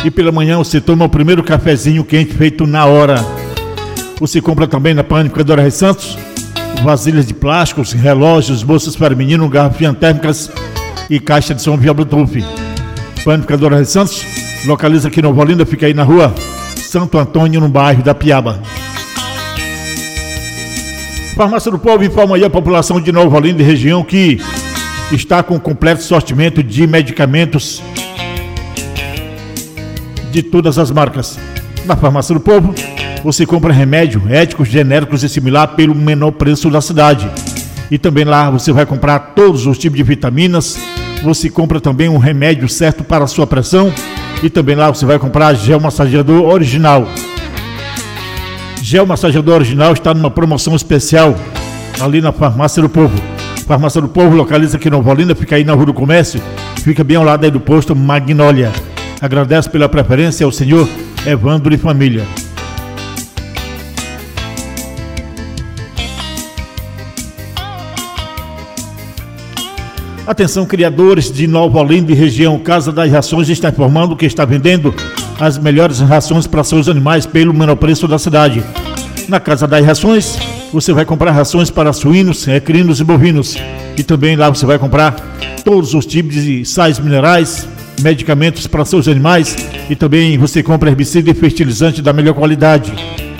E pela manhã você toma o primeiro cafezinho quente feito na hora. Você compra também na Panificadora Rei Santos vasilhas de plásticos, relógios, bolsas para menino, garrafinhas térmicas e caixa de som via Bluetooth. Panificadora Rei Santos localiza aqui em Nova Olinda, fica aí na rua Santo Antônio, no bairro da Piaba. Farmácia do Povo informa aí a população de Nova Olinda e região que está com completo sortimento de medicamentos de todas as marcas. Na Farmácia do Povo você compra remédio, éticos, genéricos e similar pelo menor preço da cidade. E também lá você vai comprar todos os tipos de vitaminas. Você compra também um remédio certo para a sua pressão. E também lá você vai comprar gel massageador original. Gel massageador original está numa promoção especial ali na Farmácia do Povo. Farmácia do Povo localiza aqui em Nova Olinda, fica aí na Rua do Comércio, fica bem ao lado aí do posto Magnólia. Agradeço pela preferência ao senhor Evandro e família. Atenção, criadores de Nova Olinda e região, Casa das Rações está informando que está vendendo as melhores rações para seus animais pelo menor preço da cidade. Na Casa das Rações você vai comprar rações para suínos, equinos e bovinos. E também lá você vai comprar todos os tipos de sais minerais, medicamentos para seus animais. E também você compra herbicida e fertilizante da melhor qualidade.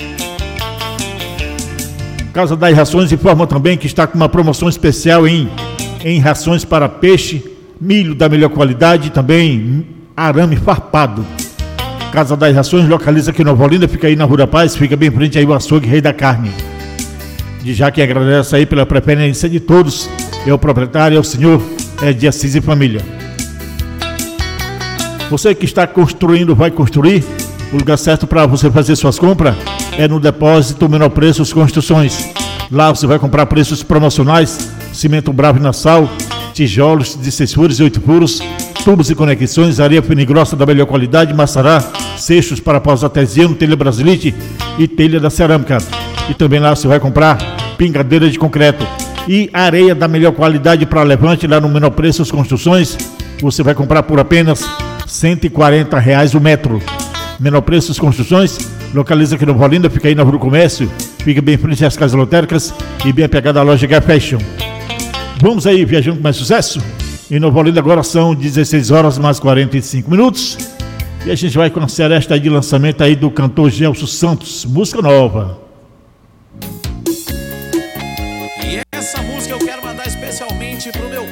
Casa das Rações informa também que está com uma promoção especial em rações para peixe, milho da melhor qualidade e também arame farpado. Casa das Rações localiza aqui em Nova Olinda, fica aí na Rua da Paz, fica bem em frente aí o açougue Rei da Carne. De já que agradece aí pela preferência de todos, é o proprietário, é o senhor de Assis e família. Você que está construindo, vai construir, o lugar certo para você fazer suas compras é no Depósito Menor Preços Construções. Lá você vai comprar preços promocionais, cimento Bravo e Nassau, tijolos de 6 furos e 8 furos, tubos e conexões, areia fina e grossa da melhor qualidade, maçará, cestos para pós artesiano, telha brasilite e telha da cerâmica. E também lá você vai comprar pingadeira de concreto e areia da melhor qualidade para levante. Lá no Menor Preços Construções você vai comprar por apenas R$ 140 o metro. Menor Preços Construções localiza aqui no Nova Olinda, fica aí na Rua do Comércio, fica bem em frente às casas lotéricas e bem apegada à loja Gap Fashion. Vamos aí viajando com mais sucesso. Em Nova Olinda agora são 16 horas mais 45 minutos. E a gente vai com a seresta de lançamento aí do cantor Gelson Santos, música nova. E essa música eu quero mandar especialmente pro meu